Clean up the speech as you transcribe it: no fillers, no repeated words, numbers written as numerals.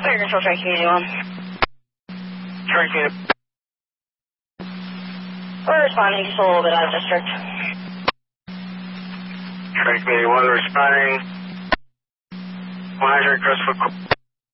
Fire control, Tri Community 1. Tri Community. We're responding just a little bit out of district. Tri Community 1 responding. 100 Crestwood.